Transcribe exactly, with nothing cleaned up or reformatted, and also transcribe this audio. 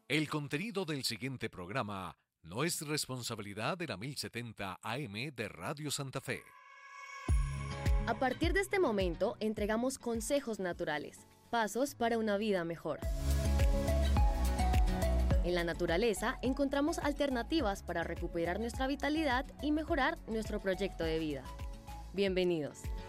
El contenido del siguiente programa no es responsabilidad de la mil setenta A M de Radio Santa Fe. A partir de este momento, entregamos consejos naturales, pasos para una vida mejor. En la naturaleza encontramos alternativas para recuperar nuestra vitalidad y mejorar nuestro proyecto de vida. Bienvenidos.